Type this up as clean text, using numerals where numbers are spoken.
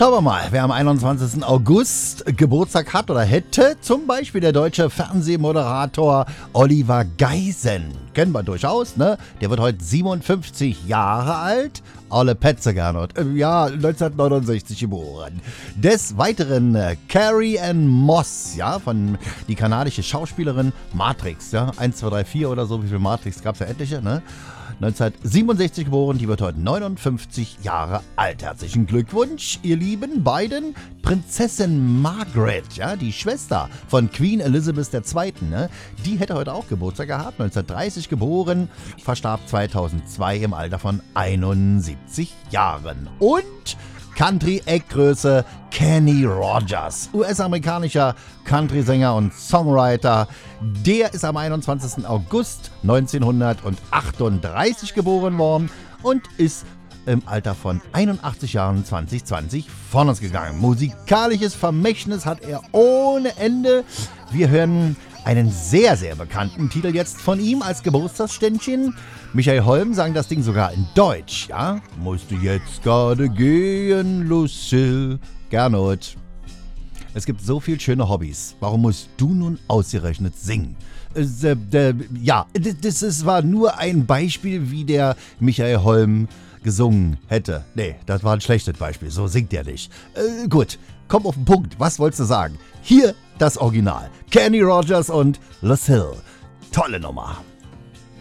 Schauen wir mal, wer am 21. August Geburtstag hat oder hätte. Zum Beispiel der deutsche Fernsehmoderator Oliver Geisen. Kennen wir durchaus, ne? Der wird heute 57 Jahre alt. Ole Petze, Gernot. Ja, 1969 geboren. Des Weiteren Carrie-Ann Moss, ja, von die kanadische Schauspielerin Matrix, ja, 1, 2, 3, 4 oder so, wie viele Matrix gab es ja etliche, ne? 1967 geboren, die wird heute 59 Jahre alt. Herzlichen Glückwunsch, ihr lieben beiden. Prinzessin Margaret, ja, die Schwester von Queen Elizabeth II., ne, die hätte heute auch Geburtstag gehabt, 1930 geboren, verstarb 2002 im Alter von 71 Jahren. Und Country-Eckgröße Kenny Rogers, US-amerikanischer Country-Sänger und Songwriter. Der ist am 21. August 1938 geboren worden und ist im Alter von 81 Jahren 2020 von uns gegangen. Musikalisches Vermächtnis hat er ohne Ende. Wir hören einen sehr, sehr bekannten Titel jetzt von ihm als Geburtstagsständchen. Michael Holm sang das Ding sogar in Deutsch, ja? Musst du jetzt gerade gehen, Lucille? Gernot. Es gibt so viele schöne Hobbys. Warum musst du nun ausgerechnet singen? Ja, das war nur ein Beispiel, wie der Michael Holm gesungen hätte. Nee, das war ein schlechtes Beispiel. So singt er nicht. Gut, komm auf den Punkt. Was wolltest du sagen? Hier das Original. Kenny Rogers und Lucille. Tolle Nummer.